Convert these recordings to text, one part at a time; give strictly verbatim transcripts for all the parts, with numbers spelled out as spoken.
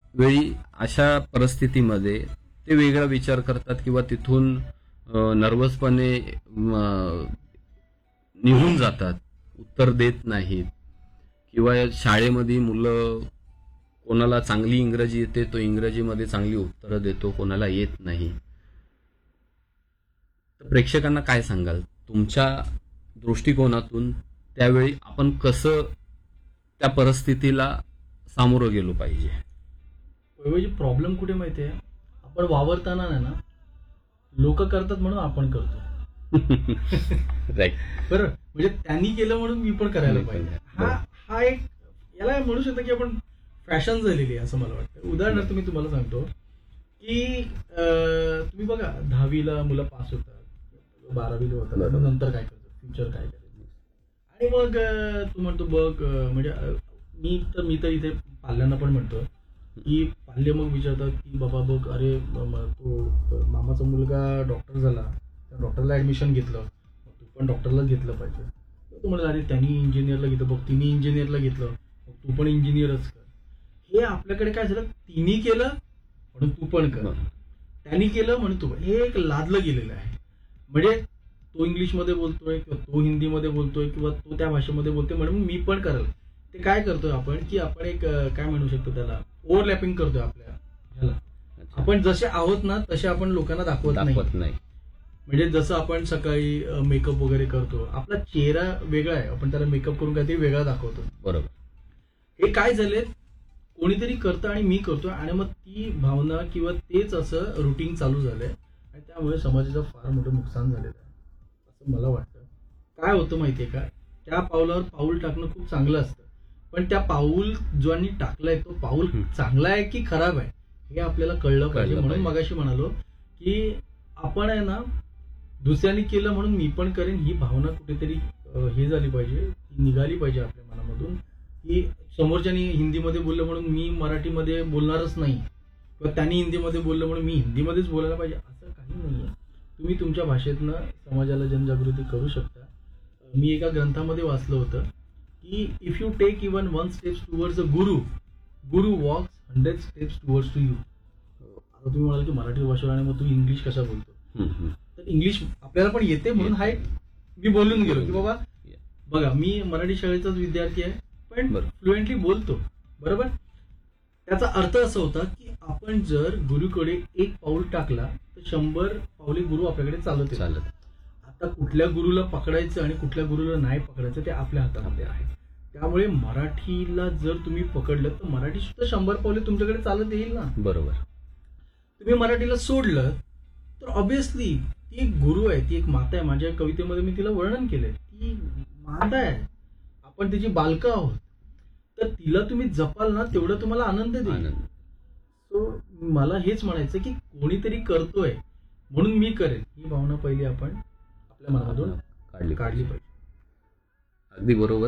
वेळी अशा परिस्थितीमध्ये ते वेगळा विचार करतात किंवा तिथून नर्वसपणे निघून जातात, उत्तर देत नाहीत. किंवा शाळेमध्ये मुलं कोणाला चांगली इंग्रजी येते तो इंग्रजीमध्ये चांगली उत्तरं देतो, कोणाला येत नाही. तर प्रेक्षकांना काय सांगाल तुमच्या दृष्टिकोनातून, त्यावेळी आपण कसं त्या परिस्थितीला सामोरं गेलो पाहिजे? वैभवजी, प्रॉब्लेम कुठे माहिती आहे, आपण वावरताना नाही ना, लोक करतात म्हणून आपण करतो. राईट, बरं. म्हणजे त्यांनी केलं म्हणून मी पण करायला पाहिजे. हा हा एक याला म्हणू शकतो की आपण फॅशन झालेली आहे असं मला वाटतं. उदाहरणार्थ मी तुम्हाला सांगतो की तुम्ही बघा, दहावीला मुलं पास होतात, बारावीला होतात, नंतर काय करतात, फ्युचर काय करायचं, आणि मग तू म्हणतो बघ, म्हणजे मी तर मी तर इथे पाल्यांना पण म्हणतो की पाल्य मग विचारतात की बाबा बघ, अरे तो मामाचा मुलगा डॉक्टर झाला, त्या डॉक्टरला ऍडमिशन घेतलं, तू पण डॉक्टरलाच घेतलं पाहिजे. तू म्हणलं अरे त्यांनी इंजिनियरला घेतलं, बघ तिने इंजिनियरला घेतलं, मग तू पण इंजिनियरच कर. हे आपल्याकडे काय झालं, तिने केलं म्हणून तू पण कर, त्यांनी केलं म्हणून तू पण, हे एक लादलं गेलेलं आहे. म्हणजे तो इंग्लिशमध्ये बोलतोय किंवा तो हिंदीमध्ये बोलतोय किंवा तो त्या भाषेमध्ये बोलतोय म्हणून मी पण करेल. ते काय करतोय आपण की आपण एक काय म्हणू शकतो त्याला, ओव्हरलॅपिंग करतोय आपल्या ह्याला. आपण जसे आहोत ना तसे आपण लोकांना दाखवत नाही. म्हणजे जसं आपण सकाळी मेकअप वगैरे करतो, आपला चेहरा वेगळा आहे, आपण त्याला मेकअप करून काहीतरी वेगळा दाखवतो. बरोबर. हे काय झाले, कोणीतरी करतं आणि मी करतोय, आणि मग ती भावना किंवा तेच असं रुटीन चालू झालंय, आणि त्यामुळे समाजाचं फार मोठं नुकसान झालेलं आहे असं मला वाटतं. काय होतं माहितीये का, त्या पावलावर पाऊल टाकणं खूप चांगलं असतं, पण त्या पाऊल ज्यांनी टाकलाय तो पाऊल चांगला आहे की खराब आहे हे आपल्याला कळलं पाहिजे. म्हणून मगाशी म्हणालो की आपण आहे ना, दुसऱ्यांनी केलं म्हणून मी पण करेन ही भावना कुठेतरी हे झाली पाहिजे, निघाली पाहिजे आपल्या मनामधून, की समोरच्यानी हिंदीमध्ये बोललं म्हणून मी मराठीमध्ये बोलणारच नाही, किंवा त्यांनी हिंदीमध्ये बोललं म्हणून मी हिंदीमध्येच बोलायला पाहिजे, असं काही नाहीये. तुम्ही तुमच्या भाषेतनं समाजाला जनजागृती करू शकता. मी एका ग्रंथामध्ये वाचलं होतं की if you take even one steps towards a Guru, Guru walks hundred steps towards to you. आता तुम्ही म्हणाल की मराठी भाषेवर आणि मग तू इंग्लिश कशा बोलतो, तर इंग्लिश आपल्याला पण येते म्हणून हा एक मी बोलून गेलो की बाबा बघा, मी मराठी शाळेचाच विद्यार्थी आहे पण फ्लुएंटली बोलतो. बरोबर. त्याचा अर्थ असा होता की आपण जर गुरुकडे एक पाऊल टाकला तर शंभर पावले गुरु आपल्याकडे चालत चालत. आता कुठल्या गुरुला पकडायचं आणि कुठल्या गुरुला नाही पकडायचं ते आपल्या हातामध्ये आहे. त्यामुळे मराठीला जर तुम्ही पकडलं तर मराठी सुद्धा शंभर पावले तुमच्याकडे चालत येईल ना. बरोबर. तुम्ही मराठीला सोडलं तर ऑब्व्हियसली ती एक गुरु आहे, ती एक माता आहे. माझ्या कवितेमध्ये मी तिला वर्णन केलंय, ती माता आहे, आपण तिची बालकं आहोत. तर तिला तुम्ही जपाल ना तेवढं तुम्हाला आनंद देईल. सो मला हेच म्हणायचं की कोणीतरी करतोय म्हणून मी करेन ही भावना पहिली आपण आपल्या मनातून काढली काढली पाहिजे. अगदी बरोबर.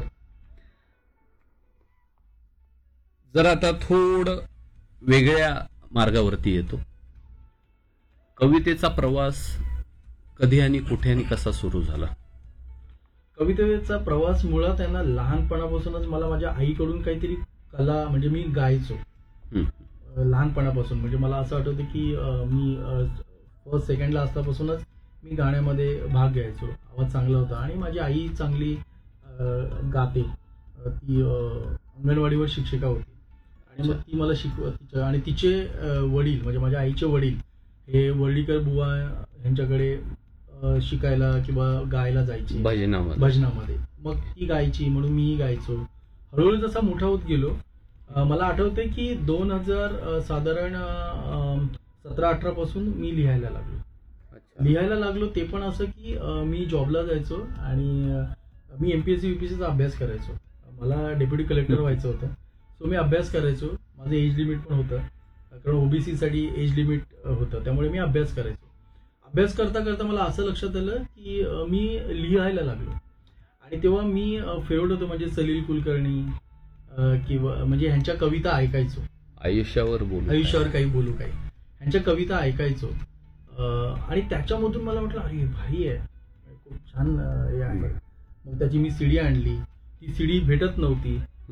जर आता थोडं वेगळ्या मार्गावरती येतो, कवितेचा प्रवास कधी आणि कुठे आणि कसा सुरू झाला? कवितेचा प्रवास मुळात आहे ना, लहानपणापासूनच मला माझ्या आईकडून काहीतरी कला, म्हणजे मी गायचो लहानपणापासून. म्हणजे मला असं आठवतं की मी फर्स्ट सेकंडला असल्यापासूनच मी गाण्यामध्ये भाग घ्यायचो, आवाज चांगला होता आणि माझी आई चांगली गाते, ती अंगणवाडीवर शिक्षिका होती आणि मग ती मला शिकव तिच्या आणि तिचे वडील म्हणजे माझ्या आईचे वडील हे वर्डीकर बुवा यांच्याकडे शिकायला किंवा गायला जायची भजनामध्ये भजनामध्ये मग ती गायची म्हणून मीही गायचो. हळूहळू जसा मोठा होत गेलो, मला आठवतंय की दोन हजार साधारण सतरा अठरा पासून मी लिहायला लागलो. लिहायला लागलो ते पण असं की मी जॉबला जायचो आणि मी एमपीएससी युपीएससीचा अभ्यास करायचो. मला डेप्युटी कलेक्टर व्हायचं होतं, सो मी अभ्यास करायचो. माझं एज लिमिट पण होतं, कारण ओबीसी साठी एज लिमिट होतं, त्यामुळे मी अभ्यास करायचो. अभ्यास करता करता मला असं लक्षात आलं की मी लिहायला लागलो आणि तेव्हा मी फेवरेट होतो म्हणजे सलील कुलकर्णी किंवा म्हणजे ह्यांच्या कविता ऐकायचो. आयुष्यावर बोलू आयुष्यावर काही बोलू काही ह्यांच्या कविता ऐकायचो आणि त्याच्यामधून मला वाटलं अरे भारी आहे, खूप छान हे आहे. मग त्याची मी सीडी आणली, ती सीडी भेटत नव्हती,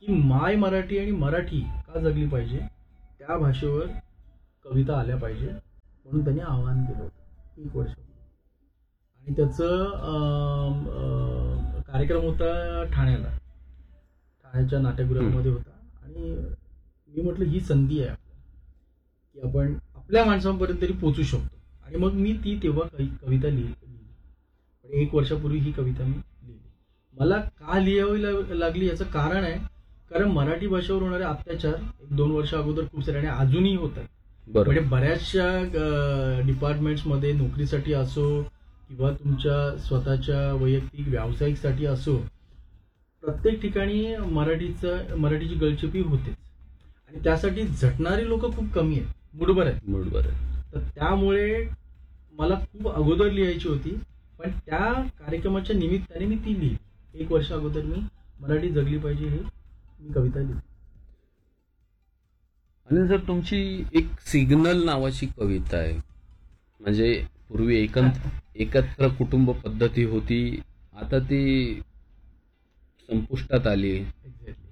की माय मराठी आणि मराठी का जगली पाहिजे, त्या भाषेवर कविता आल्या पाहिजे, म्हणून त्यांनी आवाहन केलं होतं एक वर्ष. आणि त्याचं अं, अं, कार्यक्रम होता ठाण्याला, ठाण्याच्या नाट्यगृहामध्ये होता. आणि मी म्हटलं ही संधी आहे आपल्याला की आपण आपल्या माणसांपर्यंत तरी पोचू शकतो. आणि मग मी ती तेव्हा काही कविता लिहिली पण एक वर्षापूर्वी ही कविता मी लिहिली. मला का लिहावी ला- लागली याचं कारण आहे, कारण मराठी भाषेवर होणारे अत्याचार एक दोन वर्ष अगोदर खूप सारे आणि अजूनही होतात. बरोबर. म्हणजे बऱ्याचशा डिपार्टमेंट्समध्ये नोकरीसाठी असो किंवा तुमच्या स्वतःच्या वैयक्तिक व्यावसायिकसाठी असो, प्रत्येक ठिकाणी मराठीचं मराठीची गळचेपी होतेच. आणि त्यासाठी झटणारी लोक खूप कमी आहेत, मुठभर आहेत. बरोबर आहे. तर त्यामुळे मला खूप अगोदर लिहायची होती, पण त्या कार्यक्रमाच्या निमित्ताने मी ती लिहिली. एक वर्ष अगोदर मी मराठी जगली पाहिजे ही मी कविता लिहिली. आणि जर तुमची एक सिग्नल नावाची कविता आहे, म्हणजे पूर्वी एकत्र एकत्र कुटुंब पद्धती होती, आता ती संपुष्टात आली, एक्झॅक्टली.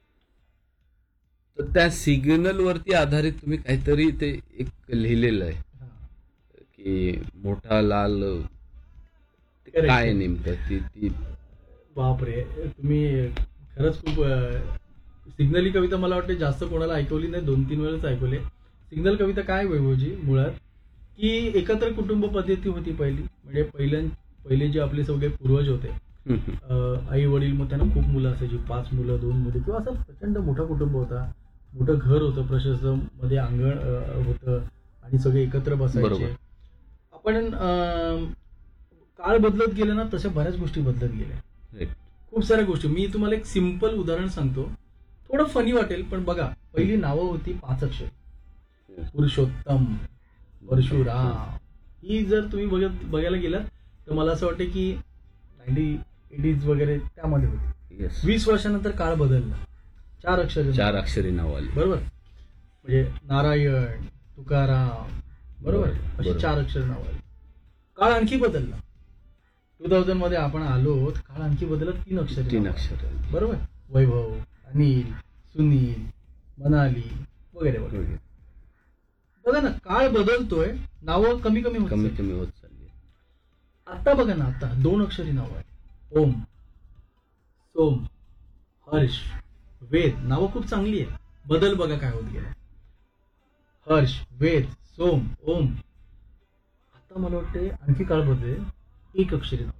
तर त्या सिग्नल वरती आधारित तुम्ही काहीतरी ते एक लिहिलेलं आहे की मोठा लाल ते Correct. काय नेमकं ती ती बापरे, तुम्ही खरंच खूप सिग्नल ही कविता मला वाटते जास्त कोणाला ऐकवली नाही, दोन तीन वेळेच ऐकवले. सिग्नल कविता काय वैभवजी, मुळात की एकत्र कुटुंब पद्धती होती पहिली. म्हणजे पहिल्या पहिले जे आपले सगळे पूर्वज होते, आई वडील, मग त्यांना खूप मुलं असायची, पाच मुलं दोन मुलं किंवा असं प्रचंड मोठा कुटुंब होता. मोठं घर होतं, प्रशस्त मध्ये अंगण अ, होतं आणि सगळे एकत्र बसायचे. बरोबर. आपण अं, काळ बदलत गेला ना, तशा बऱ्याच गोष्टी बदलत गेल्या, Right. खूप साऱ्या गोष्टी. मी तुम्हाला एक सिंपल उदाहरण सांगतो, थोडं फनी वाटेल पण बघा. पहिली नावं होती पाच अक्षर, पुरुषोत्तम, परशुराम. ही जर तुम्ही बघत बघायला गेलात तर मला असं वाटतं की नाईन्टी एटीज वगैरे त्यामध्ये होती. Yes. वीस वर्षानंतर काळ बदलला, चार अक्षर चार अक्षरी नाव आली. बरोबर. म्हणजे नारायण, तुकाराम, बरोबर, बरोबर, अशी बरोबर. चार अक्षर नाव आली. काळ आणखी बदलला. टू थाउजंड मध्ये आपण आलो तर काळ आणखी बदलला, तीन अक्षर तीन अक्षर बरोबर. वैभव, अनिल, सुनील, मनाली वगैरे वगैरे. बघा ना, काळ बदलतोय, नावं कमी कमी होत कमी चालली. कमी होत चालली. आता बघा ना, आता दोन अक्षरी नाव आहे, ओम, सोम, हर्ष, वेद. नावं खूप चांगली आहे, बदल बघा काय होत गेला. हर्ष, वेद, सोम, ओम. आता मला वाटते आणखी काळ बदलेल, एक अक्षरी नाव,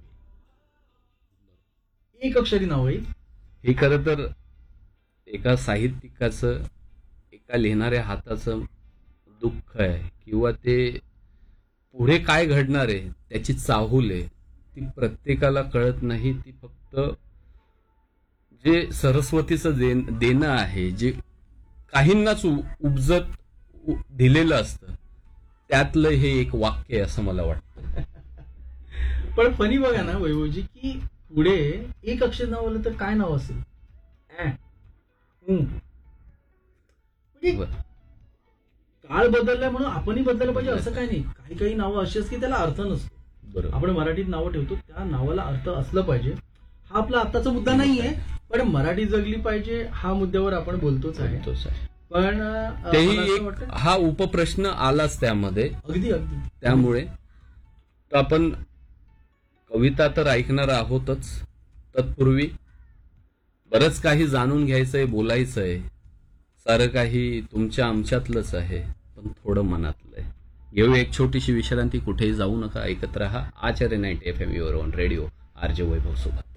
एक अक्षरी नाव आहे. हे खरं तर एका साहित्यिकाचं, एका लिहिणाऱ्या हाताचं दुःख आहे, किंवा ते पुढे काय घडणार आहे त्याची चाहूल आहे, ती प्रत्येकाला कळत नाही. ती फक्त जे सरस्वतीचं देण देणं आहे, जे काहींनाच उ- उपजत उ- दिलेलं असतं, त्यातलं हे एक वाक्य आहे असं मला वाटतं. पण फनी बघा ना वैभवजी, की पुढे एक अक्षर नाव आलं तर काय नाव असेल, ऍ, उ. म्हणजे बरं. काळ बदललाय म्हणून आपणही बदललं पाहिजे असं काही नाही. काही काही नावं अशी असतात की त्याला अर्थ नसतो. बरोबर. आपण मराठीत नावं ठेवतो, त्या नावाला अर्थ असलं पाहिजे. हा आपला आत्ताचा मुद्दा नाहीये, पण मराठी जगली पाहिजे हा मुद्द्यावर आपण बोलतोच आहे. तोच आहे. पण अं, मला तेही असं एक वाटतं- हा उपप्रश्न आलाच त्यामध्ये. अगदी अगदी त्यामुळे तर आपण कविता तर ऐकणार आहोतच, तत्पूर्वी बरंच काही जाणून घ्यायचंय, बोलायचंय. सारं काही तुमच्या आमच्यातलंच आहे, पण थोडं मनातलं आहे. घेऊ एक छोटीशी विश्रांती, कुठेही जाऊ नका, ऐकत रहा आचार्य ninety F am your on radio, R J वैभव सोबत.